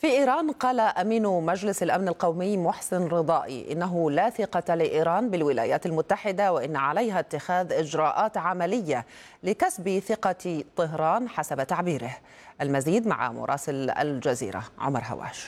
في إيران قال أمين مجلس الأمن القومي محسن رضائي إنه لا ثقة لإيران بالولايات المتحدة وإن عليها اتخاذ إجراءات عملية لكسب ثقة طهران حسب تعبيره. المزيد مع مراسل الجزيرة عمر هواش.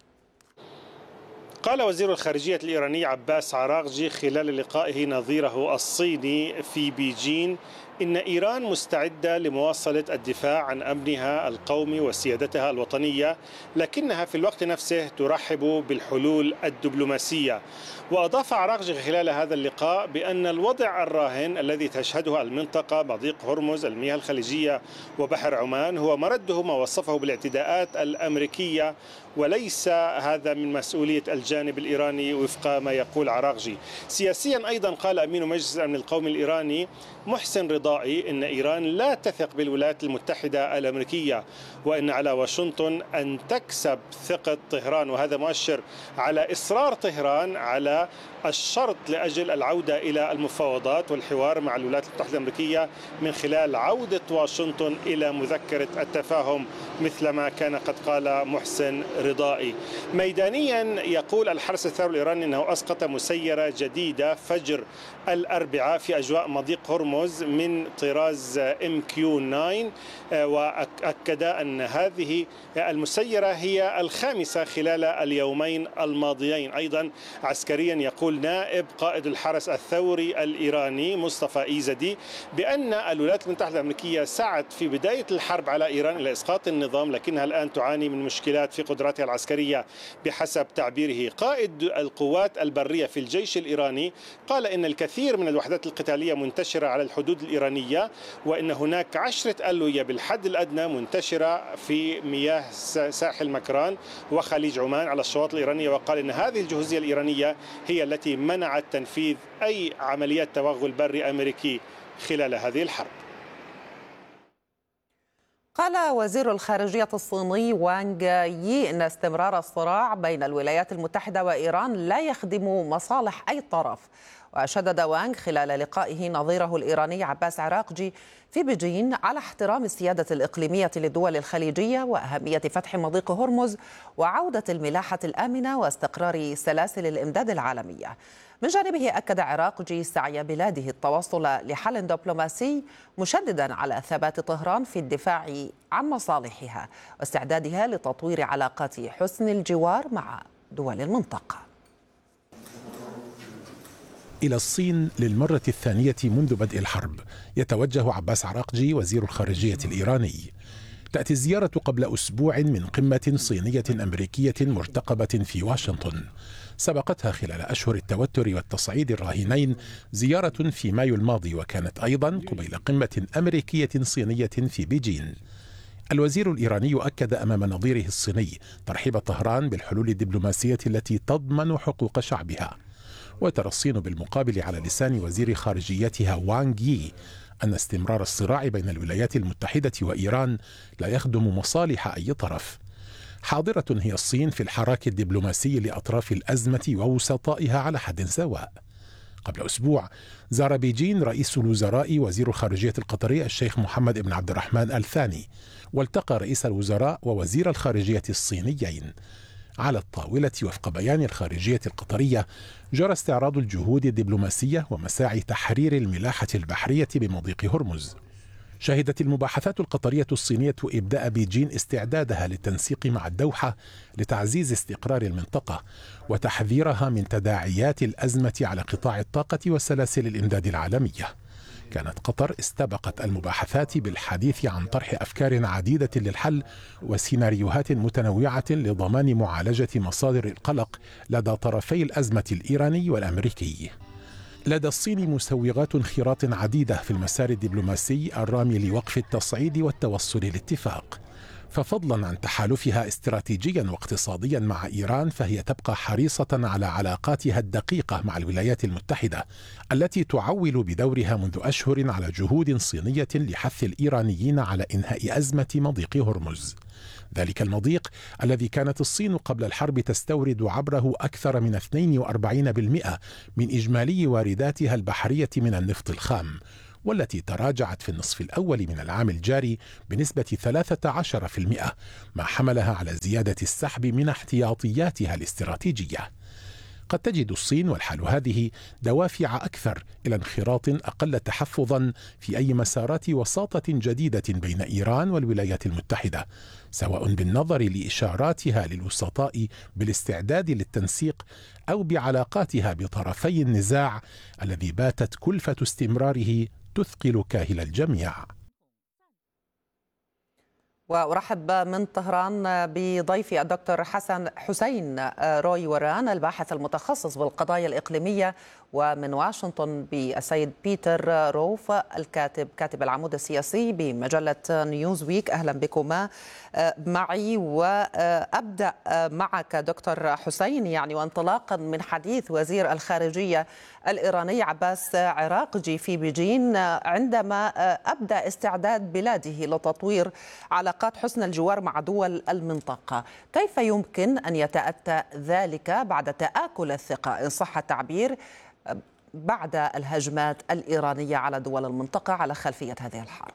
قال وزير الخارجية الإيراني عباس عراغجي خلال لقائه نظيره الصيني في بيجين إن إيران مستعدة لمواصلة الدفاع عن أمنها القومي وسيادتها الوطنية، لكنها في الوقت نفسه ترحب بالحلول الدبلوماسية. وأضاف عراغجي خلال هذا اللقاء بأن الوضع الراهن الذي تشهده المنطقة مضيق هرمز، المياه الخليجية وبحر عمان هو مرده ما وصفه بالاعتداءات الأمريكية، وليس هذا من مسؤولية الجانب الإيراني وفق ما يقول عراغجي. سياسيا أيضا قال أمين مجلس الأمن القومي الإيراني محسن رضائي إن إيران لا تثق بالولايات المتحدة الأمريكية، وإن على واشنطن أن تكسب ثقة طهران، وهذا مؤشر على إصرار طهران على الشرط لأجل العودة إلى المفاوضات والحوار مع الولايات المتحدة الأمريكية من خلال عودة واشنطن إلى مذكرة التفاهم مثل ما كان قد قال محسن رضائي. ميدانيا يقول الحرس الثوري الإيراني أنه أسقط مسيرة جديدة فجر الأربعاء في أجواء مضيق هرمز من طراز MQ-9، وأكد أن هذه المسيرة هي الخامسة خلال اليومين الماضيين. أيضا عسكريا يقول نائب قائد الحرس الثوري الإيراني مصطفى إيزدي بأن الولايات المتحدة الأمريكية سعت في بداية الحرب على إيران إلى إسقاط النظام، لكنها الآن تعاني من مشكلات في قدراتها العسكرية بحسب تعبيره. قائد القوات البرية في الجيش الإيراني قال إن الكثير من الوحدات القتالية منتشرة على الحدود الإيرانية، وإن هناك 10 ألوية بالحد الأدنى منتشرة في مياه ساحل مكران وخليج عمان على الشواطئ الإيرانية. وقال إن هذه الجهوزية الإيرانية هي التي منعت تنفيذ أي عمليات توغل بري أمريكي خلال هذه الحرب. قال وزير الخارجية الصيني وانغ يي إن استمرار الصراع بين الولايات المتحدة وإيران لا يخدم مصالح أي طرف. وشدد وانغ خلال لقائه نظيره الإيراني عباس عراغجي في بيجين على احترام السيادة الإقليمية للدول الخليجية وأهمية فتح مضيق هرمز وعودة الملاحة الآمنة واستقرار سلاسل الإمداد العالمية. من جانبه أكد عراغجي سعي بلاده التوصل لحل دبلوماسي، مشددا على ثبات طهران في الدفاع عن مصالحها واستعدادها لتطوير علاقات حسن الجوار مع دول المنطقة. إلى الصين للمرة الثانية منذ بدء الحرب يتوجه عباس عراغجي وزير الخارجية الإيراني. تأتي الزيارة قبل أسبوع من قمة صينية أمريكية مرتقبة في واشنطن، سبقتها خلال أشهر التوتر والتصعيد الراهنين زيارة في مايو الماضي، وكانت أيضا قبيل قمة أمريكية صينية في بيجين. الوزير الإيراني أكد أمام نظيره الصيني ترحيب طهران بالحلول الدبلوماسية التي تضمن حقوق شعبها. وترى الصين بالمقابل على لسان وزير خارجيتها وانغ يي أن استمرار الصراع بين الولايات المتحدة وإيران لا يخدم مصالح أي طرف. حاضرة هي الصين في الحراك الدبلوماسي لأطراف الأزمة ووسطائها على حد سواء. قبل أسبوع زار بيجين رئيس الوزراء وزير الخارجية القطري الشيخ محمد بن عبد الرحمن الثاني، والتقى رئيس الوزراء ووزير الخارجية الصينيين. على الطاولة وفق بيان الخارجية القطرية جرى استعراض الجهود الدبلوماسية ومساعي تحرير الملاحة البحرية بمضيق هرمز. شهدت المباحثات القطرية الصينية إبداء بيجين استعدادها للتنسيق مع الدوحة لتعزيز استقرار المنطقة وتحذيرها من تداعيات الأزمة على قطاع الطاقة وسلاسل الإمداد العالمية. كانت قطر استبقت المباحثات بالحديث عن طرح أفكار عديدة للحل وسيناريوهات متنوعة لضمان معالجة مصادر القلق لدى طرفي الأزمة الإيراني والأمريكي. لدى الصين مسوغات انخراط عديدة في المسار الدبلوماسي الرامي لوقف التصعيد والتوصل لاتفاق. ففضلا عن تحالفها استراتيجيا واقتصاديا مع إيران، فهي تبقى حريصة على علاقاتها الدقيقة مع الولايات المتحدة التي تعول بدورها منذ أشهر على جهود صينية لحث الإيرانيين على إنهاء أزمة مضيق هرمز. ذلك المضيق الذي كانت الصين قبل الحرب تستورد عبره أكثر من 42% من إجمالي وارداتها البحرية من النفط الخام، والتي تراجعت في النصف الأول من العام الجاري بنسبة 13%، ما حملها على زيادة السحب من احتياطياتها الاستراتيجية. قد تجد الصين والحال هذه دوافع أكثر إلى انخراط أقل تحفظا في أي مسارات وساطة جديدة بين إيران والولايات المتحدة، سواء بالنظر لإشاراتها للوسطاء بالاستعداد للتنسيق أو بعلاقاتها بطرفي النزاع الذي باتت كلفة استمراره تثقل كاهل الجميع. وأرحب من طهران بضيفي الدكتور حسن حسين روي وران، الباحث المتخصص بالقضايا الإقليمية، ومن واشنطن بالسيد بيتر روف، كاتب العمود السياسي بمجلة نيوز ويك. أهلا بكما معي. وأبدأ معك دكتور حسين، يعني وانطلاقا من حديث وزير الخارجية الإيراني عباس عراقجي في بيجين عندما أبدى استعداد بلاده لتطوير علاقات حسن الجوار مع دول المنطقة، كيف يمكن أن يتأتى ذلك بعد تآكل الثقة إن صح التعبير بعد الهجمات الإيرانية على دول المنطقة على خلفية هذه الحرب؟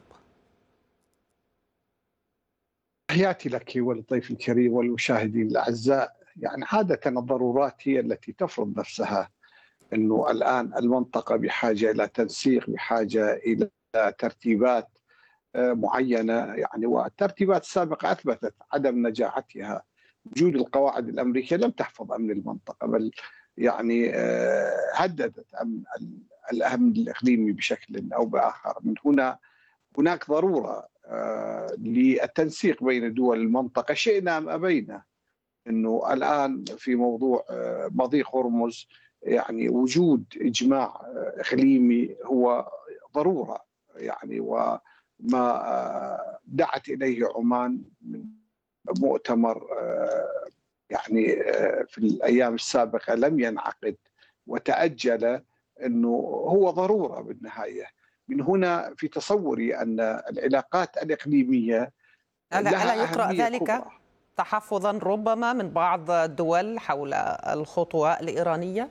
تحياتي لك وللضيف الكريم والمشاهدين الأعزاء. يعني عادة الضرورات هي التي تفرض نفسها، أنه الآن المنطقة بحاجة إلى تنسيق، بحاجة إلى ترتيبات معينة، يعني والترتيبات السابقة أثبتت عدم نجاعتها. وجود القواعد الأمريكية لم تحفظ أمن المنطقة، بل يعني هددت الأمن الإقليمي بشكل أو بآخر. من هنا هناك ضرورة للتنسيق بين دول المنطقة، شئنا أم أبينا. أنه الآن في موضوع مضيق هرمز يعني وجود إجماع إقليمي هو ضرورة، يعني وما دعت إليه عمان من مؤتمر يعني في الأيام السابقة لم ينعقد وتأجل، أنه هو ضرورة بالنهاية. من هنا في تصوري أن العلاقات الإقليمية ألا يقرأ ذلك كبرى. تحفظا ربما من بعض الدول حول الخطوة الإيرانية؟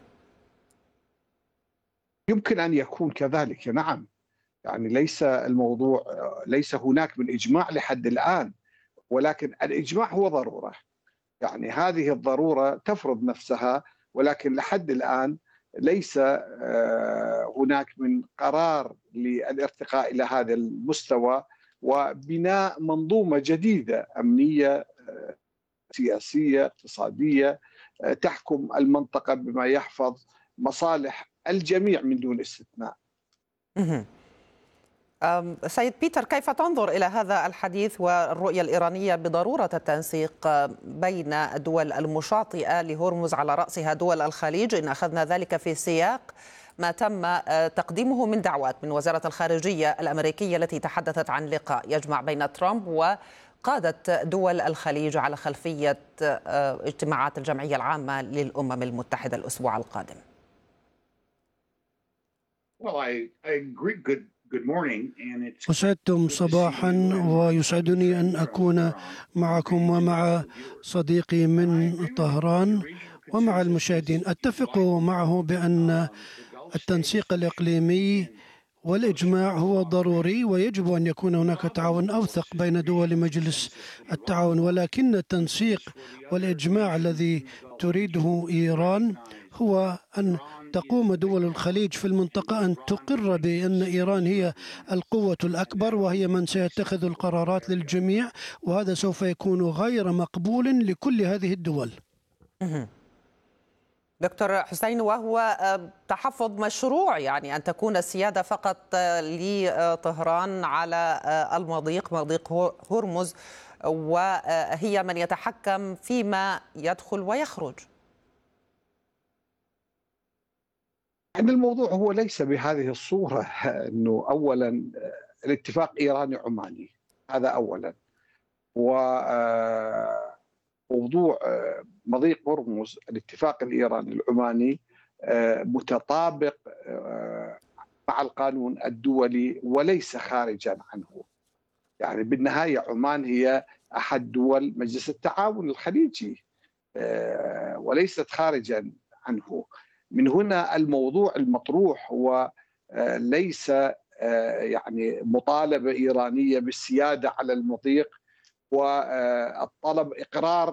يمكن أن يكون كذلك، نعم. يعني ليس هناك من إجماع لحد الآن، ولكن الإجماع هو ضرورة. يعني هذه الضرورة تفرض نفسها، ولكن لحد الآن ليس هناك من قرار للارتقاء إلى هذا المستوى وبناء منظومة جديدة أمنية سياسية اقتصادية تحكم المنطقة بما يحفظ مصالح الجميع من دون استثناء. سيد بيتر، كيف تنظر إلى هذا الحديث والرؤية الإيرانية بضرورة التنسيق بين الدول المشاطئة لهرمز على رأسها دول الخليج، إن أخذنا ذلك في سياق ما تم تقديمه من دعوات من وزارة الخارجية الأمريكية التي تحدثت عن لقاء يجمع بين ترامب وقادة دول الخليج على خلفية اجتماعات الجمعية العامة للأمم المتحدة الأسبوع القادم؟ أسعدتم صباحا، ويسعدني أن أكون معكم ومع صديقي من طهران ومع المشاهدين. أتفق معه بأن التنسيق الإقليمي والإجماع هو ضروري، ويجب أن يكون هناك تعاون أوثق بين دول مجلس التعاون، ولكن التنسيق والإجماع الذي تريده إيران هو أن تقوم دول الخليج في المنطقة أن تقر بأن إيران هي القوة الأكبر وهي من سيتخذ القرارات للجميع، وهذا سوف يكون غير مقبول لكل هذه الدول. دكتور حسين، وهو تحفظ مشروع، يعني أن تكون السيادة فقط لطهران على المضيق، مضيق هرمز، وهي من يتحكم فيما يدخل ويخرج. يعني الموضوع هو ليس بهذه الصورة، أنه أولا الاتفاق إيراني عماني، هذا أولا. وموضوع مضيق هرمز الاتفاق الإيراني العماني متطابق مع القانون الدولي وليس خارجا عنه. يعني بالنهاية عمان هي أحد دول مجلس التعاون الخليجي وليست خارجا عنه. من هنا الموضوع المطروح هو ليس يعني مطالبة إيرانية بالسيادة على المضيق، والطلب إقرار